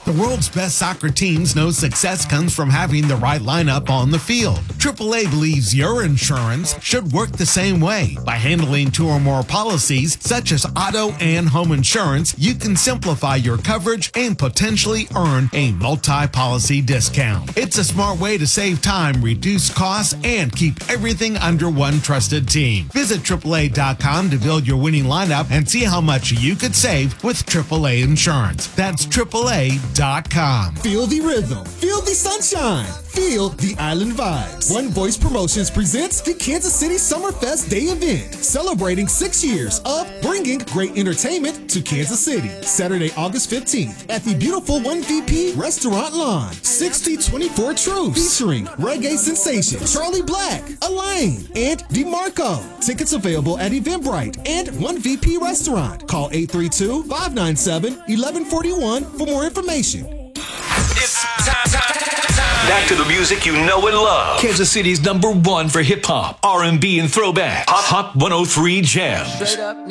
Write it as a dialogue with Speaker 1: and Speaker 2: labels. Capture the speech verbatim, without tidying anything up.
Speaker 1: The world's best soccer teams know success comes from having the right lineup on the field. triple A believes your insurance should work the same way. By handling two or more policies, such as auto and home insurance, you can simplify your coverage and potentially earn a multi-policy discount. It's a smart way to save time, reduce costs, and keep everything under one trusted team. Visit triple A dot com to build your winning lineup and see how much you could save with triple A Insurance. That's triple A dot com.
Speaker 2: Feel the rhythm. Feel the sunshine. Feel the island vibes. One Voice Promotions presents the Kansas City Summerfest Day event, celebrating six years of bringing great entertainment to Kansas City. Saturday, August fifteenth at the beautiful one V P Restaurant Lawn. sixty twenty-four Truths, featuring reggae sensation Charlie Black, Elaine, and DeMarco. Tickets available at Eventbrite and one V P Restaurant. Call eight three two, five nine seven, one one four one for more information.
Speaker 3: It's time, time, time. Back to the music you know and love. Kansas City's number one for hip hop, R and B, and throwback. Hot, Hot one oh three Jams.